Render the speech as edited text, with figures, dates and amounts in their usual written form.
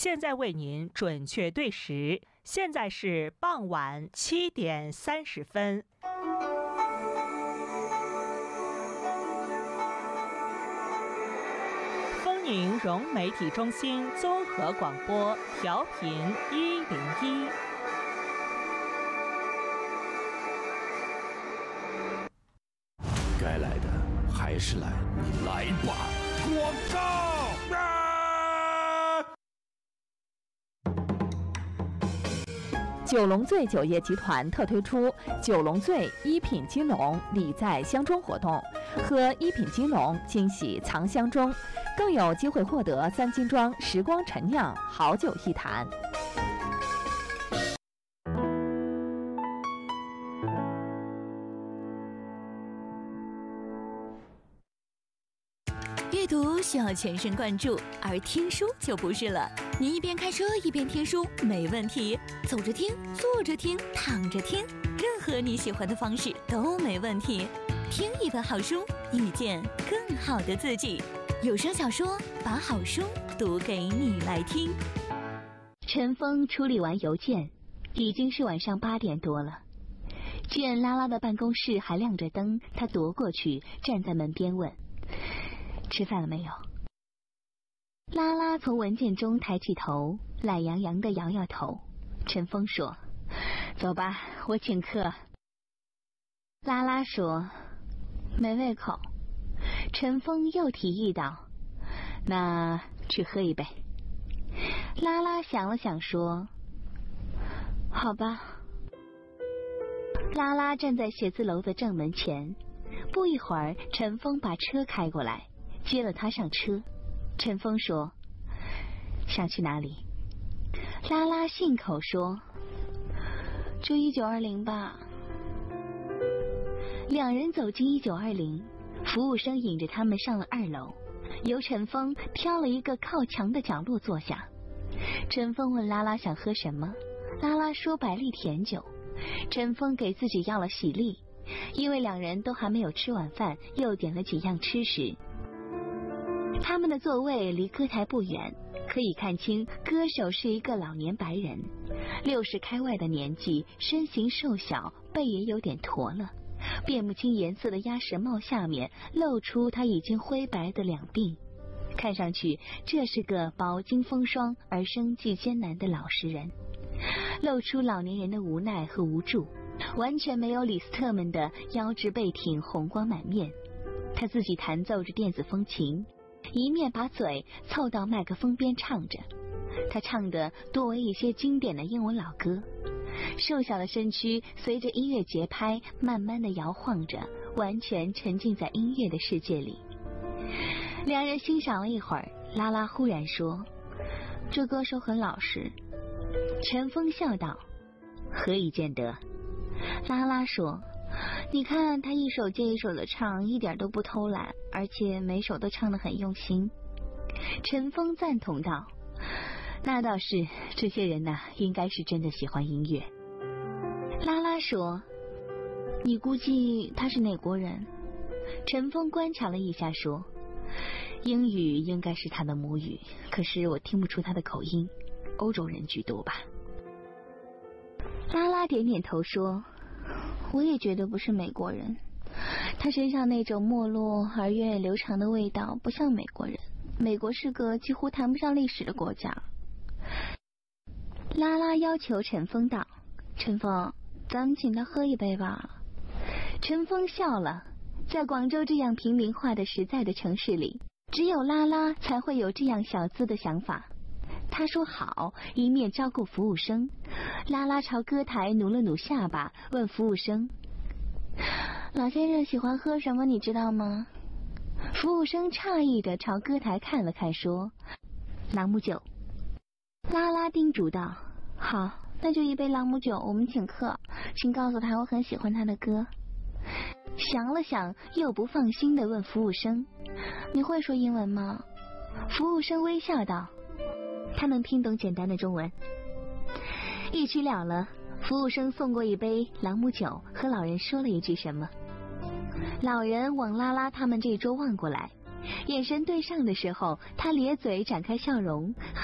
现在为您准确对时，现在是傍晚7点30分。丰宁融媒体中心综合广播，调频101。 该来的还是来，你来吧！广告啊！ 九龙醉酒业集团特推出九龙醉一品金龙礼在箱中活动，喝一品金龙惊喜藏箱中，更有机会获得3斤装时光陈酿好酒一坛。 阅读需要全神贯注，而听书就不是了。你一边开车一边听书没问题，走着听、坐着听、躺着听，任何你喜欢的方式都没问题。听一本好书，遇见更好的自己。有声小说，把好书读给你来听。 陈峰处理完邮件，已经是晚上8点多了。见拉拉的办公室还亮着灯，他踱过去，站在门边问：“吃饭了没有？”拉拉从文件中抬起头，懒洋洋地摇摇头。陈峰说：“走吧，我请客。”拉拉说：“没胃口。”陈峰又提议道：“那去喝一杯。”拉拉想了想说：“好吧。”拉拉站在写字楼的正门前，不一会儿，陈峰把车开过来，接了他上车。陈峰说：“想去哪里？”拉拉信口说：“就1920吧。”两人走进1920，服务生引着他们上了2楼，由陈峰挑了一个靠墙的角落坐下。陈峰问拉拉想喝什么，拉拉说百利甜酒。陈峰给自己要了喜力，因为两人都还没有吃晚饭，又点了几样吃食。他们的座位离歌台不远，可以看清歌手是一个老年白人，60开外的年纪，身形瘦小，背也有点驼了，辨不清颜色的鸭舌帽下面露出他已经灰白的两鬓，看上去这是个饱经风霜而生计艰难的老实人，露出老年人的无奈和无助，完全没有李斯特们的腰直背挺，红光满面。他自己弹奏着电子风琴，一面把嘴凑到麦克风边唱着。他唱的多为一些经典的英文老歌，瘦小的身躯随着音乐节拍慢慢的摇晃着，完全沉浸在音乐的世界里。两人欣赏了一会儿，拉拉忽然说：“这歌手很老实。”陈峰笑道：“何以见得？”拉拉说：“你看他一首接一首的唱，一点都不偷懒，而且每首都唱得很用心。”陈峰赞同道：“那倒是，这些人呐，应该是真的喜欢音乐。”拉拉说：“你估计他是哪国人？”陈峰观察了一下说：“英语应该是他的母语，可是我听不出他的口音，欧洲人居多吧。”拉拉点点头说：“我也觉得不是美国人，他身上那种没落而源远流长的味道不像美国人，美国是个几乎谈不上历史的国家。”拉拉要求陈峰道：“陈峰，咱们请他喝一杯吧。”陈峰笑了，在广州这样平民化的实在的城市里，只有拉拉才会有这样小资的想法。他说好，一面招呼服务生。拉拉朝歌台努了努下巴，问服务生：“老先生喜欢喝什么你知道吗？”服务生诧异地朝歌台看了看说：“朗姆酒。”拉拉叮嘱道：“好，那就一杯朗姆酒，我们请客，请告诉他我很喜欢他的歌。”想了想，又不放心地问服务生：“你会说英文吗？”服务生微笑道：“他能听懂简单的中文。”一曲了了，服务生送过一杯朗姆酒，和老人说了一句什么。老人往拉拉他们这桌望过来，眼神对上的时候，他咧嘴展开笑容，